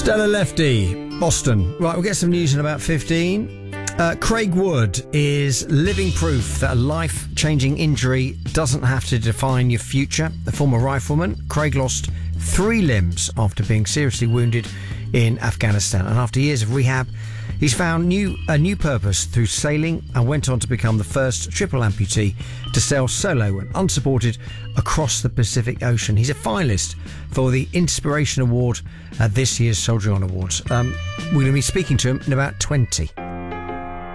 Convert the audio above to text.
Stella Lefty, Boston. Right, we'll get some news in about 15. Craig Wood is living proof that a life-changing injury doesn't have to define your future. The former rifleman, Craig lost 3 limbs after being seriously wounded in Afghanistan. And after years of rehab, he's found a new purpose through sailing and went on to become the first triple amputee to sail solo and unsupported across the Pacific Ocean. He's a finalist for the Inspiration Award at this year's Soldiering On Awards. We're going to be speaking to him in about 20.